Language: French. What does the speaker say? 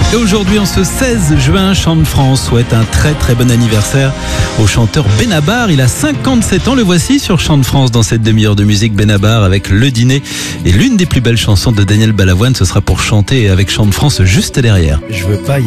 Et aujourd'hui, en ce 16 juin, Chant de France souhaite un très très bon anniversaire au chanteur Benabar. Il a 57 ans, le voici sur Chant de France dans cette demi-heure de musique. Benabar avec Le Dîner et l'une des plus belles chansons de Daniel Balavoine. Ce sera pour chanter avec Chant de France juste derrière. Je veux pas